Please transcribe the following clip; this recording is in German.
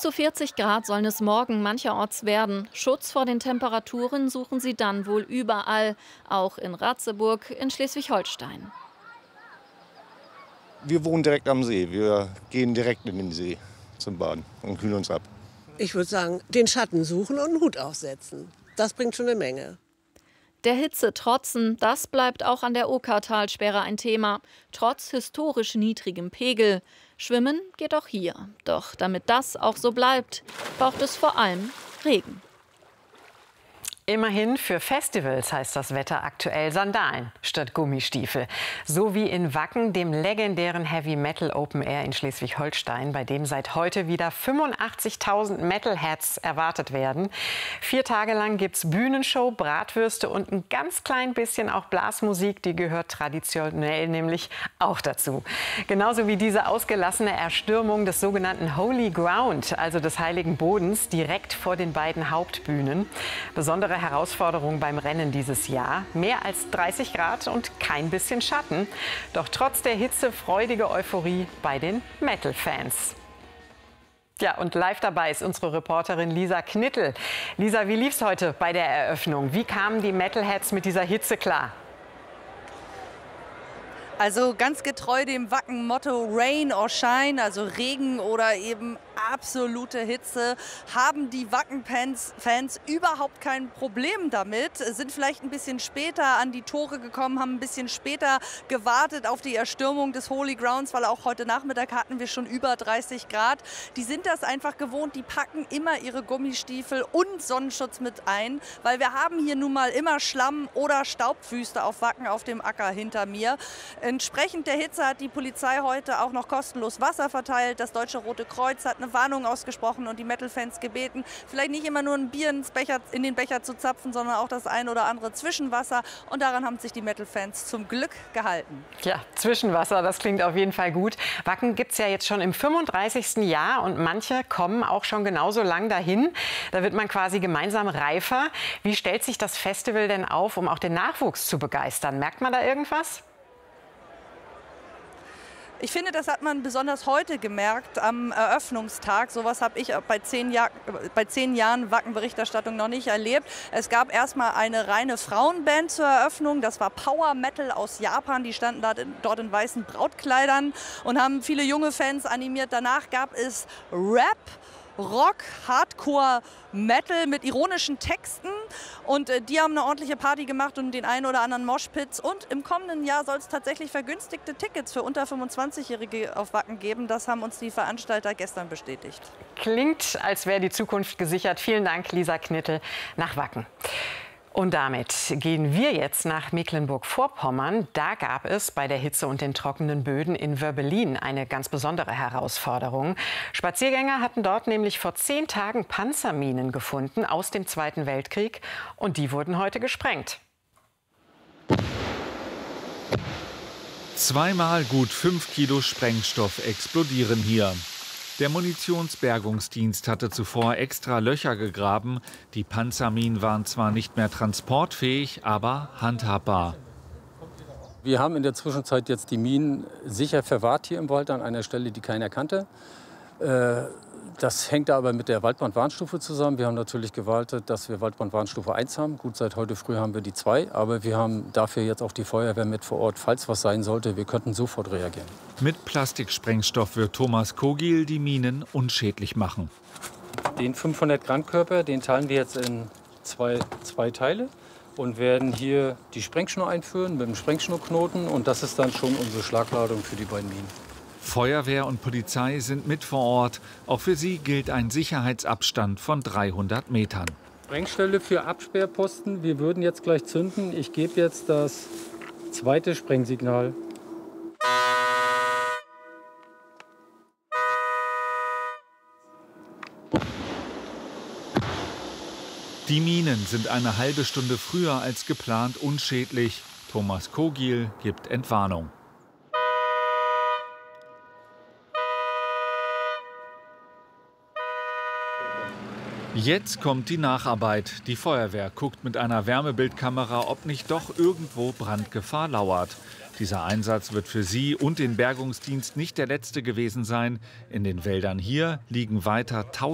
zu 40 Grad sollen es morgen mancherorts werden. Schutz vor den Temperaturen suchen sie dann wohl überall, auch in Ratzeburg in Schleswig-Holstein. Wir wohnen direkt am See. Wir gehen direkt in den See zum Baden und kühlen uns ab. Ich würde sagen, den Schatten suchen und einen Hut aufsetzen. Das bringt schon eine Menge. Der Hitze trotzen, das bleibt auch an der Okertalsperre ein Thema, trotz historisch niedrigem Pegel. Schwimmen geht auch hier. Doch damit das auch so bleibt, braucht es vor allem Regen. Immerhin für Festivals heißt das Wetter aktuell Sandalen statt Gummistiefel. So wie in Wacken, dem legendären Heavy Metal Open Air in Schleswig-Holstein, bei dem seit heute wieder 85.000 Metalheads erwartet werden. 4 Tage lang gibt's Bühnenshow, Bratwürste und ein ganz klein bisschen auch Blasmusik. Die gehört traditionell nämlich auch dazu. Genauso wie diese ausgelassene Erstürmung des sogenannten Holy Ground, also des Heiligen Bodens, direkt vor den beiden Hauptbühnen. Besondere Herausforderung beim Rennen dieses Jahr. Mehr als 30 Grad und kein bisschen Schatten. Doch trotz der Hitze freudige Euphorie bei den Metal-Fans. Ja, und live dabei ist unsere Reporterin Lisa Knittel. Lisa, wie lief's heute bei der Eröffnung? Wie kamen die Metalheads mit dieser Hitze klar? Also ganz getreu dem Wacken-Motto Rain or Shine, also Regen oder eben absolute Hitze, haben die Wacken-Fans überhaupt kein Problem damit, sind vielleicht ein bisschen später an die Tore gekommen, haben ein bisschen später gewartet auf die Erstürmung des Holy Grounds, weil auch heute Nachmittag hatten wir schon über 30 Grad. Die sind das einfach gewohnt, die packen immer ihre Gummistiefel und Sonnenschutz mit ein, weil wir haben hier nun mal immer Schlamm oder Staubwüste auf Wacken auf dem Acker hinter mir. Entsprechend der Hitze hat die Polizei heute auch noch kostenlos Wasser verteilt. Das Deutsche Rote Kreuz hat eine Warnung ausgesprochen und die Metal-Fans gebeten, vielleicht nicht immer nur ein Bier in den Becher zu zapfen, sondern auch das ein oder andere Zwischenwasser. Und daran haben sich die Metal-Fans zum Glück gehalten. Ja, Zwischenwasser, das klingt auf jeden Fall gut. Wacken gibt es ja jetzt schon im 35. Jahr und manche kommen auch schon genauso lang dahin. Da wird man quasi gemeinsam reifer. Wie stellt sich das Festival denn auf, um auch den Nachwuchs zu begeistern? Merkt man da irgendwas? Ich finde, das hat man besonders heute gemerkt am Eröffnungstag. Sowas habe ich bei 10 Jahren Wacken-Berichterstattung noch nicht erlebt. Es gab erstmal eine reine Frauenband zur Eröffnung. Das war Power Metal aus Japan. Die standen dort in weißen Brautkleidern und haben viele junge Fans animiert. Danach gab es Rap, Rock, Hardcore, Metal mit ironischen Texten und die haben eine ordentliche Party gemacht und den einen oder anderen Moshpits. Und im kommenden Jahr soll es tatsächlich vergünstigte Tickets für unter 25-Jährige auf Wacken geben. Das haben uns die Veranstalter gestern bestätigt. Klingt, als wäre die Zukunft gesichert. Vielen Dank, Lisa Knittel, nach Wacken. Und damit gehen wir jetzt nach Mecklenburg-Vorpommern. Da gab es bei der Hitze und den trockenen Böden in Wörbelin eine ganz besondere Herausforderung. Spaziergänger hatten dort nämlich vor 10 Tagen Panzerminen gefunden aus dem Zweiten Weltkrieg. Und die wurden heute gesprengt. Zweimal gut 5 Kilo Sprengstoff explodieren hier. Der Munitionsbergungsdienst hatte zuvor extra Löcher gegraben. Die Panzerminen waren zwar nicht mehr transportfähig, aber handhabbar. Wir haben in der Zwischenzeit jetzt die Minen sicher verwahrt hier im Wald an einer Stelle, die keiner kannte. Das hängt aber mit der Waldbrandwarnstufe zusammen. Wir haben natürlich gewartet, dass wir Waldbrandwarnstufe 1 haben. Gut, seit heute früh haben wir die 2. Aber wir haben dafür jetzt auch die Feuerwehr mit vor Ort. Falls was sein sollte, wir könnten sofort reagieren. Mit Plastiksprengstoff wird Thomas Kogil die Minen unschädlich machen. Den 500 Gramm Körper, den teilen wir jetzt in zwei Teile und werden hier die Sprengschnur einführen mit dem Sprengschnurknoten. Und das ist dann schon unsere Schlagladung für die beiden Minen. Feuerwehr und Polizei sind mit vor Ort. Auch für sie gilt ein Sicherheitsabstand von 300 Metern. Sprengstelle für Absperrposten. Wir würden jetzt gleich zünden. Ich gebe jetzt das zweite Sprengsignal. Die Minen sind eine halbe Stunde früher als geplant unschädlich. Thomas Kogil gibt Entwarnung. Jetzt kommt die Nacharbeit. Die Feuerwehr guckt mit einer Wärmebildkamera, ob nicht doch irgendwo Brandgefahr lauert. Dieser Einsatz wird für sie und den Bergungsdienst nicht der letzte gewesen sein. In den Wäldern hier liegen weiter